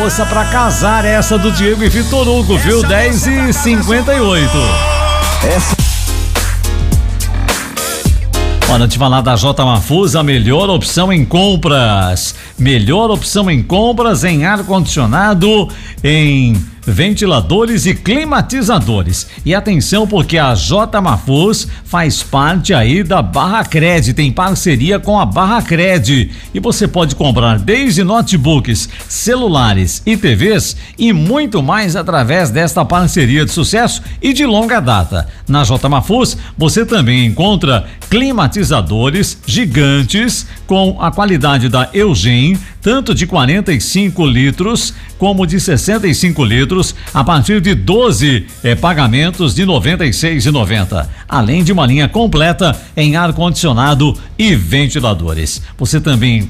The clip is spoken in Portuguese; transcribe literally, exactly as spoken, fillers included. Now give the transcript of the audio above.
moça pra casar, essa do Diego e Vitor Hugo, viu? dez e cinquenta e oito. Essa... Olha, te falar da J Mafuz, a melhor opção em compras. Melhor opção em compras em ar-condicionado, em ventiladores e climatizadores. E atenção, porque a J Mafuz faz parte aí da Barracred, tem parceria com a Barracred. E você pode comprar desde notebooks, celulares e T Vs e muito mais através desta parceria de sucesso e de longa data. Na J Mafuz, você também encontra climatizadores gigantes com a qualidade da Eugen, tanto de quarenta e cinco litros como de sessenta e cinco litros, a partir de doze eh, pagamentos de noventa e seis reais e noventa centavos, além de uma linha completa em ar-condicionado e ventiladores. Você também